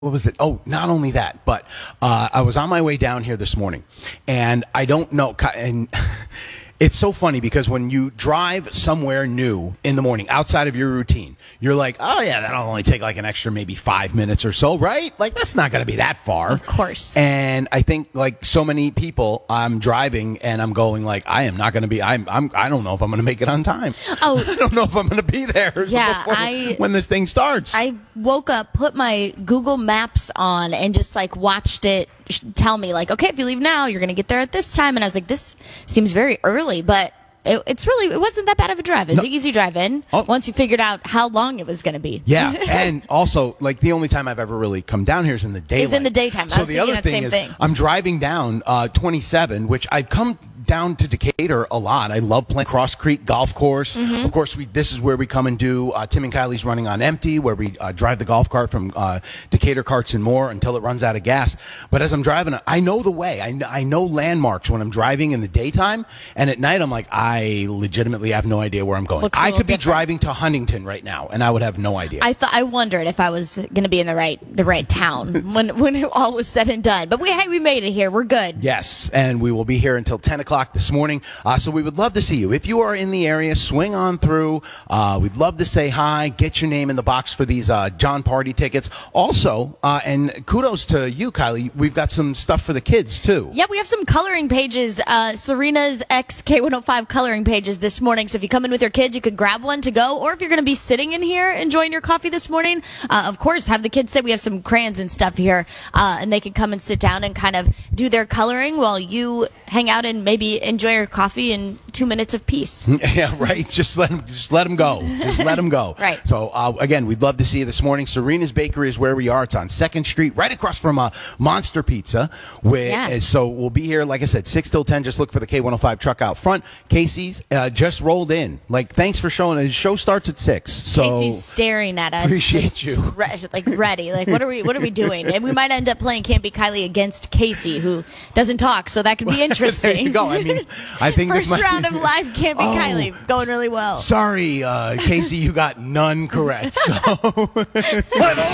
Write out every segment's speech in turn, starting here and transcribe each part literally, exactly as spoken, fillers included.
what was it? Oh, not only that, but uh, I was on my way down here this morning, and I don't know, and it's so funny because when you drive somewhere new in the morning outside of your routine, you're like, oh yeah, that'll only take like an extra maybe five minutes or so, right? Like that's not going to be that far. Of course. And I think like so many people, I'm driving and I'm going like, I am not going to be, I'm, I'm, I don't know if I'm going to make it on time. Oh, I don't know if I'm going to be there. Yeah, before, I, when this thing starts. I woke up, put my Google Maps on, and just like watched it tell me like, okay, if you leave now, you're going to get there at this time. And I was like, this seems very early, but it, it's really, it wasn't that bad of a drive. It was no. an easy drive in oh. once you figured out how long it was going to be. Yeah. And also, like, the only time I've ever really come down here is in the daylight. Is in the daytime. So I was the other that thing same is, thing. I'm driving down uh, twenty-seven, which I've come down to Decatur a lot. I love playing Cross Creek Golf Course. Mm-hmm. Of course, we this is where we come and do uh, Tim and Kylie's Running on Empty, where we uh, drive the golf cart from uh, Decatur Carts and More until it runs out of gas. But as I'm driving, I know the way. I, kn- I know landmarks when I'm driving in the daytime, and at night I'm like, I legitimately have no idea where I'm going. Looks a I little could be different. driving to Huntington right now, and I would have no idea. I thought I wondered if I was going to be in the right the right town when when it all was said and done. But we hey, we made it here. We're good. Yes, and we will be here until ten o'clock this morning. Uh, so we would love to see you. If you are in the area, swing on through. Uh, we'd love to say hi. Get your name in the box for these uh, John Party tickets. Also, uh, and kudos to you, Kylie, we've got some stuff for the kids, too. Yeah, we have some coloring pages, uh, Serena's X K one oh five coloring pages this morning. So if you come in with your kids, you could grab one to go. Or if you're going to be sitting in here enjoying your coffee this morning, uh, of course, have the kids sit. We have some crayons and stuff here, uh, and they can come and sit down and kind of do their coloring while you hang out and maybe enjoy your coffee in two minutes of peace. Yeah, right. Just let them, just let them go. Just let them go. Right. So, uh, again, we'd love to see you this morning. Serena's Bakery is where we are. It's on second Street, right across from uh, Monster Pizza. Where, Yeah. So we'll be here, like I said, six till ten. Just look for the K one oh five truck out front. Casey's uh, just rolled in. Like, thanks for showing. The show starts at six. So Casey's staring at us. Appreciate just you. Re- like ready. Like what are we? What are we doing? And we might end up playing Can't Be Kylie against Casey, who doesn't talk. So that could be interesting. There you go. I mean, I think First this might round of live Can't Be Oh. Kylie going really well. Sorry, uh, Casey, you got none correct. So Take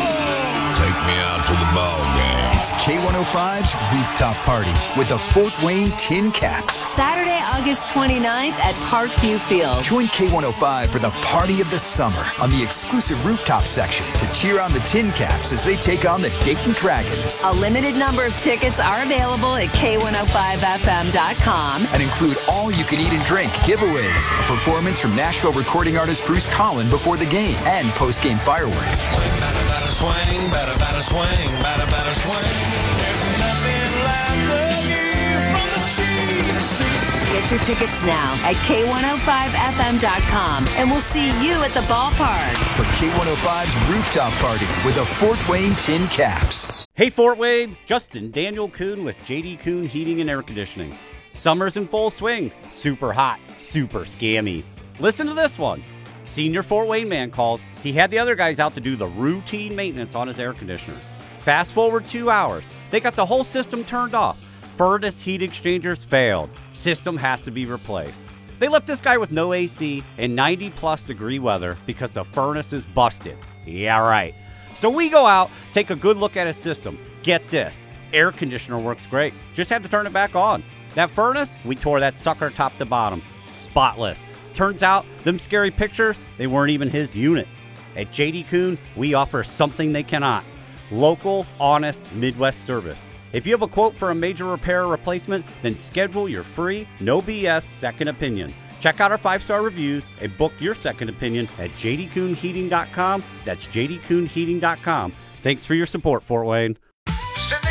me out to the ball game. It's K one oh five's Rooftop Party with the Fort Wayne Tin Caps. Saturday, August twenty-ninth at Parkview Field. Join K one oh five for the party of the summer on the exclusive rooftop section to cheer on the Tin Caps as they take on the Dayton Dragons. A limited number of tickets are available at K one oh five F M dot com. And include all you can eat and drink, giveaways, a performance from Nashville recording artist Bruce Collin before the game, and post-game fireworks. Swing, batter, batter, swing, batter, batter, swing, batter, batter, swing. There's nothing left of you from the cheese. Get your tickets now at K one oh five F M dot com, and we'll see you at the ballpark. For K one oh five's Rooftop Party with the Fort Wayne Tin Caps. Hey Fort Wayne, Justin Daniel Kuhn with J D Kuhn Heating and Air Conditioning. Summer's in full swing, super hot, super scammy. Listen to this one. Senior Fort Wayne man calls. He had the other guys out to do the routine maintenance on his air conditioner. Fast forward two hours. They got the whole system turned off. Furnace heat exchangers failed. System has to be replaced. They left this guy with no A C and ninety plus degree weather because the furnace is busted. Yeah, right. So we go out, take a good look at his system. Get this. Air conditioner works great. Just had to turn it back on. That furnace, we tore that sucker top to bottom. Spotless. Turns out, them scary pictures, they weren't even his unit. At J D Kuhn, we offer something they cannot. Local, honest, Midwest service. If you have a quote for a major repair or replacement, then schedule your free, no B S second opinion. Check out our five-star reviews and book your second opinion at J D Kuhn Heating dot com. That's J D Kuhn Heating dot com. Thanks for your support, Fort Wayne.